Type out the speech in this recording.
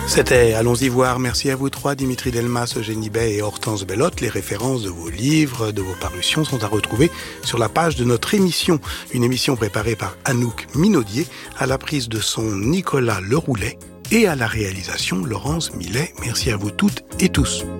C'était Allons-y voir. Merci à vous trois, Dimitri Delmas, Eugénie Bay et Hortense Bellotte. Les références de vos livres, de vos parutions sont à retrouver sur la page de notre émission. Une émission préparée par Anouk Minaudier, à la prise de son Nicolas Leroulet et à la réalisation Laurence Millet. Merci à vous toutes et tous.